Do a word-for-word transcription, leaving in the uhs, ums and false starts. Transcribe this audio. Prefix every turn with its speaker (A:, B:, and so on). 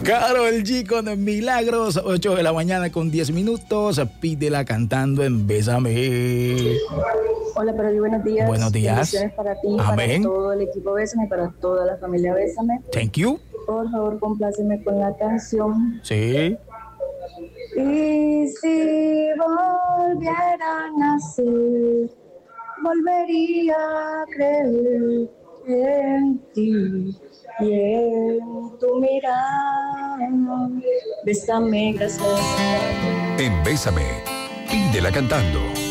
A: Karol G con Milagros, ocho de la mañana con diez minutos. Pídela cantando en Bésame.
B: Hola, Karol G, buenos días.
A: Buenos días.
B: Bendiciones para ti,
A: Amén.
B: para todo el equipo Bésame, para toda la familia Bésame.
A: Thank you.
B: Por favor, compláceme con la canción.
A: Sí.
B: Y si volviera a nacer, volvería a creer en ti y en tu mirada. Bésame, gracias.
C: En Bésame, pídela cantando.